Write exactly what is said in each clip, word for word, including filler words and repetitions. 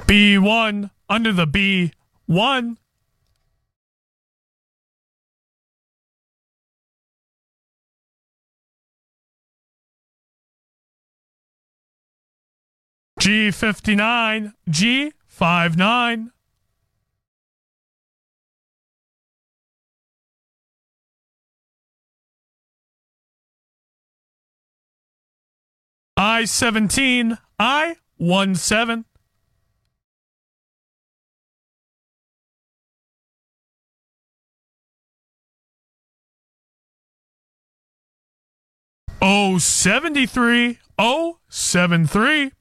B one under the B one. G fifty-nine, G fifty-nine. I seventeen, I seventeen. O seventy-three, O seventy-three.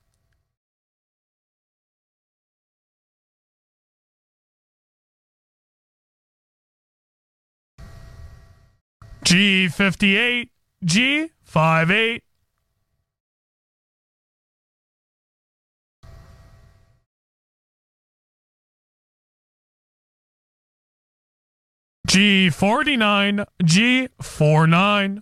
G fifty-eight, G fifty-eight. G forty-nine, G forty-nine.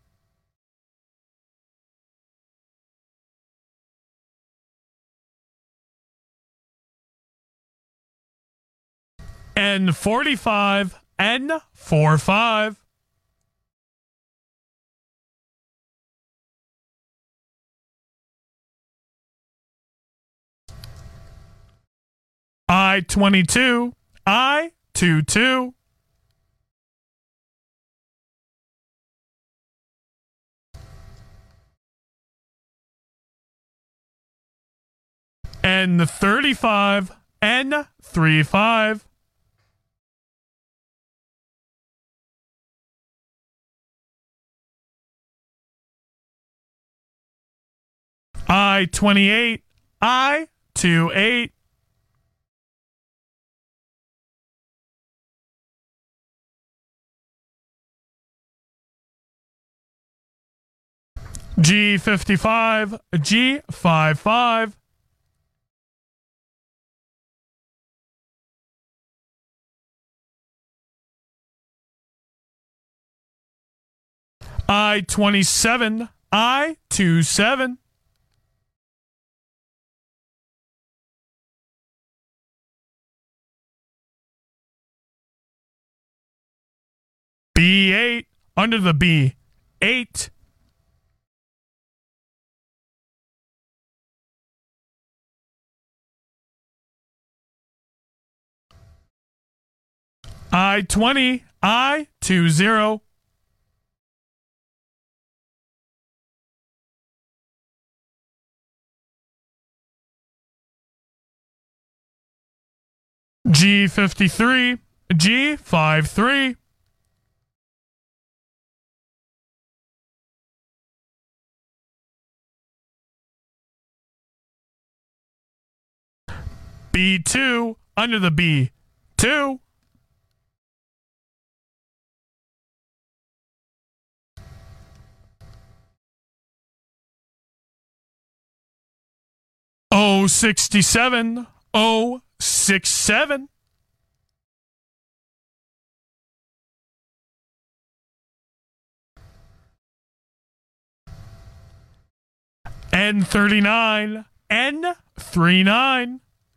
N forty-five, N forty-five. I twenty-two, I twenty-two. N thirty-five, N thirty-five. I twenty-eight, I twenty-eight. G fifty-five, G fifty-five. I twenty-seven, I twenty-seven. B eight under the B eight. I twenty, I twenty. G fifty-three, G fifty-three. B two under the B two. O sixty-seven, O sixty-seven. N thirty-nine, N thirty-nine.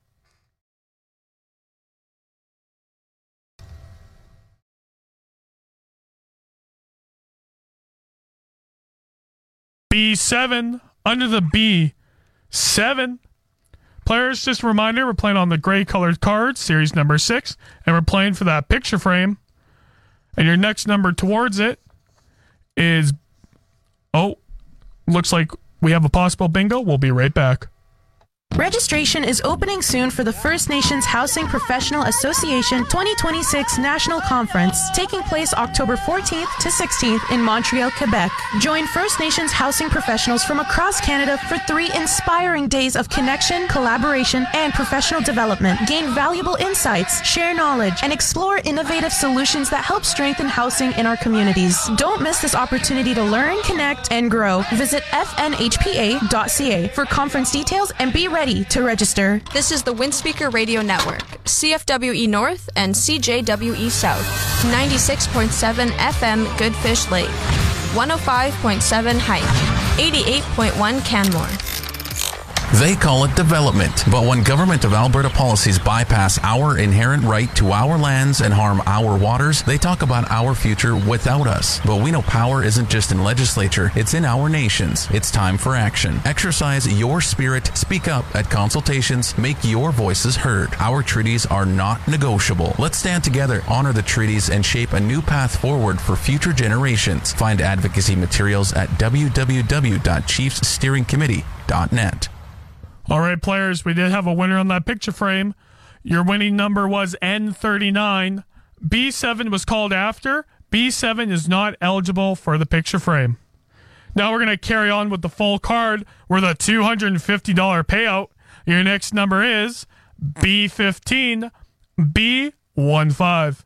B seven under the B seven. Players, just a reminder, we're playing on the gray colored cards, series number six, and we're playing for that picture frame. And your next number towards it is, oh, looks like we have a possible bingo. We'll be right back. Registration is opening soon for the First Nations Housing Professional Association twenty twenty-six National Conference, taking place October fourteenth to sixteenth in Montreal, Quebec. Join First Nations housing professionals from across Canada for three inspiring days of connection, collaboration, and professional development. Gain valuable insights, share knowledge, and explore innovative solutions that help strengthen housing in our communities. Don't miss this opportunity to learn, connect, and grow. Visit f n h p a dot c a for conference details and be ready to register. This is the Windspeaker Radio Network, C F W E North and C J W E South, ninety-six point seven F M Goodfish Lake, one oh five point seven Hype, eighty-eight point one Canmore. They call it development. But when Government of Alberta policies bypass our inherent right to our lands and harm our waters, they talk about our future without us. But we know power isn't just in legislature, it's in our nations. It's time for action. Exercise your spirit, speak up at consultations, make your voices heard. Our treaties are not negotiable. Let's stand together, honor the treaties, and shape a new path forward for future generations. Find advocacy materials at w w w dot chiefs steering committee dot net. All right, players, we did have a winner on that picture frame. Your winning number was N thirty-nine. B seven was called after. B seven is not eligible for the picture frame. Now we're going to carry on with the full card with a two hundred fifty dollars payout. Your next number is B fifteen. B one five.